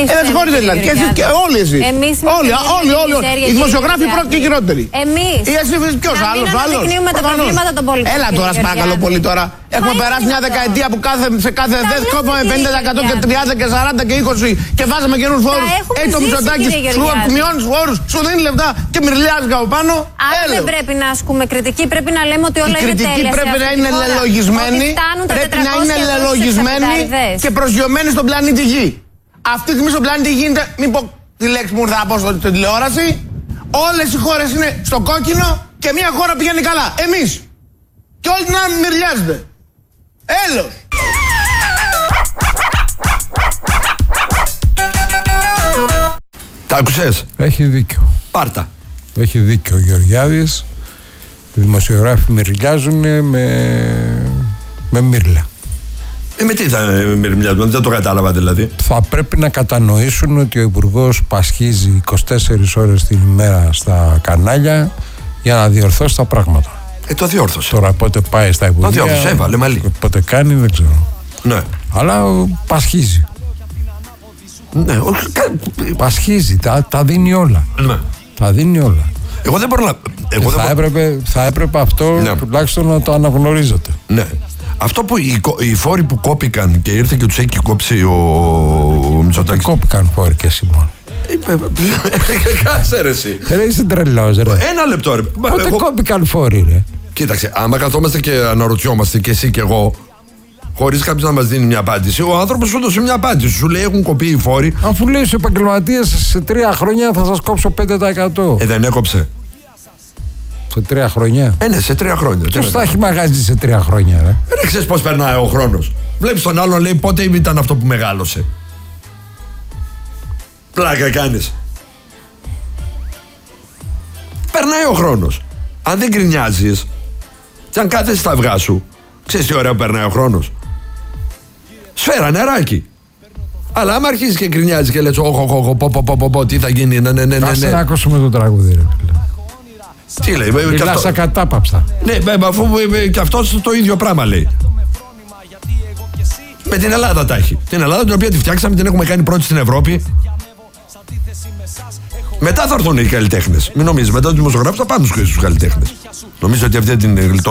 Δεν συγχωρείτε δηλαδή. Και εσείς και όλοι εσείς. Όλοι. Οι δημοσιογράφοι πρώτοι και χειρότεροι. Εμείς. Ή εσύ ποιος άλλος. Να μην αναδεικνύουμε τα προβλήματα των πολιτών. Έλα τώρα, παρακαλώ πολύ τώρα. Έχουμε περάσει μια δεκαετία που σε κάθε ΔΕΘ κόβαμε 50% και 30 και 40 και 20 και βάζαμε καινούριους φόρους. Έχει το Μητσοτάκης, σου μειώνεις φόρους, σου δίνει λεφτά και μυρλιάζει από πάνω. Αν δεν πρέπει να ασκούμε κριτική, πρέπει να λέμε ότι όλα είναι τέλεια. Η κριτική πρέπει να είναι λελογισμένη. Πρέπει να είναι λελογισμένη και προσγειωμένη στον πλανήτη Γη. Αυτή τη στιγμή στον πλανήτη Γη γίνεται, μην πω τη λέξη μου θα πω στην τηλεόραση, όλες οι χώρες είναι στο κόκκινο και μια χώρα πηγαίνει καλά. Εμείς. Και όλοι την άλλη μυρλιάζετε. Έλος. Τα άκουσες? Έχει δίκιο. Πάρτα. Έχει δίκιο ο Γεωργιάδης. Οι δημοσιογράφοι μυρλιάζουν με μύρλα. Με τι θα μυρλιάζουν, δεν το κατάλαβα δηλαδή. Θα πρέπει να κατανοήσουν ότι ο Υπουργός πασχίζει 24 ώρες την ημέρα στα κανάλια για να διορθώσει τα πράγματα. Το διόρθωσε. Τώρα πότε πάει στα Υπουργεία. Το διόρθωσε, έβαλε μαλλί. Πότε κάνει, δεν ξέρω. Ναι. Αλλά πασχίζει. Ναι, πασχίζει, τα δίνει όλα. Ναι. Τα δίνει όλα. Εγώ δεν μπορώ να. Θα έπρεπε αυτό τουλάχιστον να το αναγνωρίζετε. Ναι. Αυτό που οι φόροι που κόπηκαν και ήρθε και τους έχει κόψει ο Μητσοτάκης. Κόπηκαν φόροι και εσύ μόνο. Κάτσε ρε εσύ. Ρε είσαι τρελός ρε. Ένα λεπτό ρε. Πότε κόπηκαν φόροι ρε. Κοίταξε, άμα καθόμαστε και αναρωτιόμαστε και εσύ και εγώ, χωρίς κάποιος να μας δίνει μια απάντηση, ο άνθρωπος σου έδωσε μια απάντηση. Σου λέει έχουν κοπεί οι φόροι. Αφού λέει στους επαγγελματίες σε 3 χρόνια θα σας κόψω 5%. Δεν έκοψε. Σε 3 χρόνια. Ναι, σε 3 χρόνια. Ποιος θα έχει μαγαζί σε 3 χρόνια, ρε. Δεν ξέρεις πώς περνάει ο χρόνος. Βλέπεις τον άλλον, λέει πότε ήταν αυτό που μεγάλωσε. Πλάκα κάνεις. Περνάει ο χρόνος. Αν δεν γκρινιάζεις, και αν κάθεσαι στα αυγά σου, ξέρεις τι ωραία περνάει ο χρόνος. Σφαίρα νεράκι. Αλλά άμα αρχίσεις και γκρινιάζεις και λες πω, τι θα γίνει, ναι. Κάτσε να ακούσουμε το τραγούδι, ρε. Τι λέει, μιλάς ακατάπαυστα. Ναι, αφού και αυτός το ίδιο πράγμα λέει. Με την Ελλάδα τα έχει. Την Ελλάδα την οποία τη φτιάξαμε, την έχουμε κάνει πρώτη στην Ευρώπη. Μετά θα έρθουν οι καλλιτέχνες. Μην νομίζεις, μετά τους δημοσιογράφους θα πάμε στους καλλιτέχνες. Νομίζω ότι αυτή την